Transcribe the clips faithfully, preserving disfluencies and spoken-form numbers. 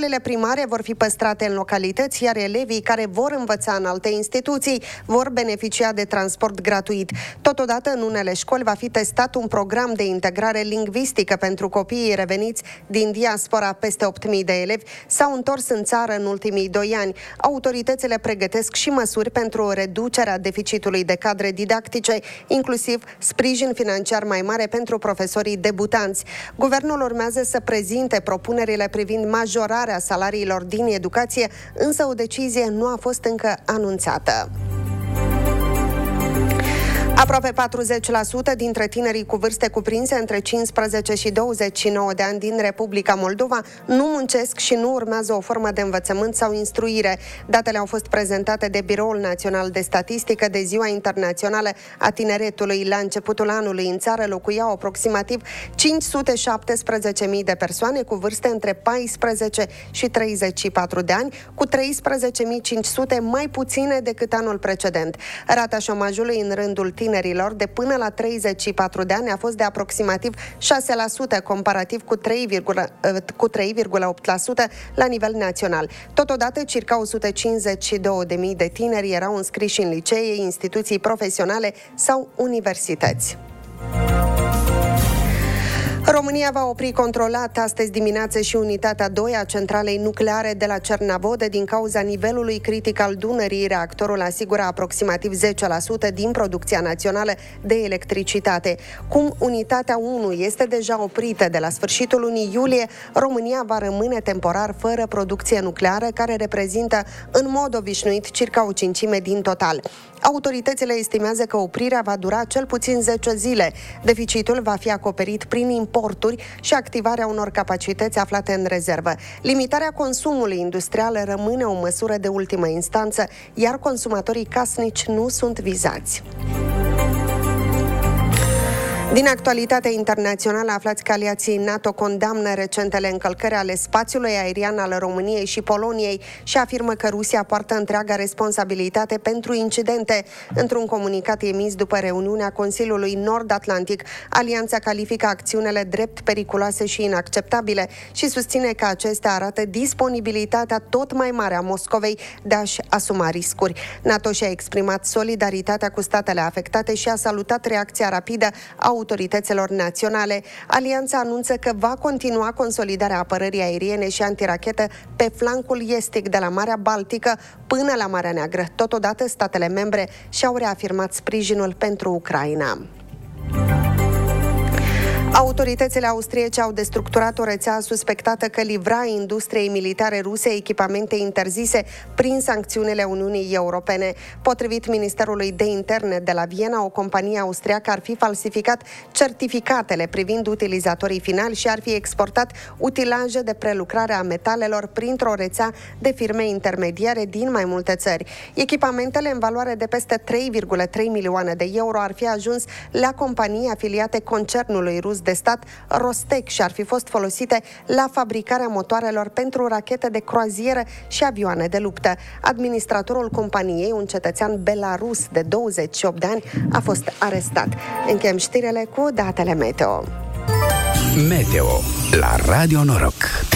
Școlile primare vor fi păstrate în localități, iar elevii care vor învăța în alte instituții vor beneficia de transport gratuit. Totodată, în unele școli va fi testat un program de integrare lingvistică pentru copiii reveniți din diaspora. Peste opt mii de elevi s-au întors în țară în ultimii doi ani. Autoritățile pregătesc și măsuri pentru reducerea deficitului de cadre didactice, inclusiv sprijin financiar mai mare pentru profesorii debutanți. Guvernul urmează să prezinte propunerile privind majorarea salariilor din educație, însă o decizie nu a fost încă anunțată. Aproape patruzeci la sută dintre tinerii cu vârste cuprinse între cincisprezece și douăzeci și nouă de ani din Republica Moldova nu muncesc și nu urmează o formă de învățământ sau instruire. Datele au fost prezentate de Biroul Național de Statistică de Ziua Internațională a Tineretului. La începutul anului în țară locuiau aproximativ cinci sute șaptesprezece mii de persoane cu vârste între paisprezece și treizeci și patru de ani, cu treisprezece mii cinci sute mai puține decât anul precedent. Rata șomajului în rândul tinerilor de până la treizeci și patru de ani a fost de aproximativ șase la sută, comparativ cu trei virgulă opt la sută la nivel național. Totodată, circa o sută cincizeci și două de mii de tineri erau înscriși în licee, instituții profesionale sau universități. România va opri controlat astăzi dimineață și unitatea doi a centralei nucleare de la Cernavodă din cauza nivelului critic al Dunării. Reactorul asigură aproximativ zece la sută din producția națională de electricitate. Cum unitatea unu este deja oprită de la sfârșitul lunii iulie, România va rămâne temporar fără producție nucleară, care reprezintă în mod obișnuit circa o cincime din total. Autoritățile estimează că oprirea va dura cel puțin zece zile. Deficitul va fi acoperit prin importuri și activarea unor capacități aflate în rezervă. Limitarea consumului industrial rămâne o măsură de ultimă instanță, iar consumatorii casnici nu sunt vizați. Din actualitatea internațională aflați că aliații NATO condamnă recentele încălcări ale spațiului aerian al României și Poloniei și afirmă că Rusia poartă întreaga responsabilitate pentru incidente. Într-un comunicat emis după reuniunea Consiliului Nord-Atlantic, alianța califică acțiunile drept periculoase și inacceptabile și susține că acestea arată disponibilitatea tot mai mare a Moscovei de a-și asuma riscuri. NATO și-a exprimat solidaritatea cu statele afectate și a salutat reacția rapidă a autorităților naționale. Alianța anunță că va continua consolidarea apărării aeriene și antirachetă pe flancul estic de la Marea Baltică până la Marea Neagră. Totodată, statele membre și-au reafirmat sprijinul pentru Ucraina. Autoritățile austriece au destructurat o rețea suspectată că livra industriei militare ruse echipamente interzise prin sancțiunile Uniunii Europene. Potrivit Ministerului de Interne de la Viena, o companie austriacă ar fi falsificat certificatele privind utilizatorii finali și ar fi exportat utilaje de prelucrare a metalelor printr-o rețea de firme intermediare din mai multe țări. Echipamentele în valoare de peste trei virgulă trei milioane de euro ar fi ajuns la companii afiliate concernului rus de stat Rostec și ar fi fost folosite la fabricarea motoarelor pentru rachete de croazieră și avioane de luptă. Administratorul companiei, un cetățean belarus de douăzeci și opt de ani, a fost arestat. Încheiem știrile cu datele meteo. Meteo la Radio Noroc.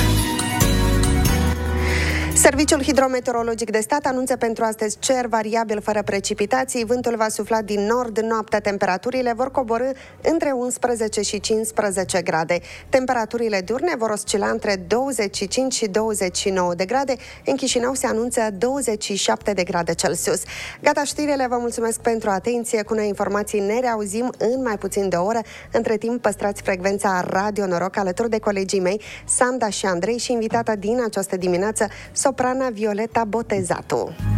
Serviciul Hidrometeorologic de Stat anunță pentru astăzi cer variabil fără precipitații, vântul va sufla din nord, noaptea temperaturile vor coborî între unsprezece și cincisprezece grade. Temperaturile diurne vor oscila între douăzeci și cinci și douăzeci și nouă de grade, în Chișinău se anunță douăzeci și șapte de grade Celsius. Gata știrile, vă mulțumesc pentru atenție, cu noi informații ne reauzim în mai puțin de o oră. Între timp păstrați frecvența Radio Noroc alături de colegii mei, Sanda și Andrei, și invitata din această dimineață, soprana Violeta Botezatu.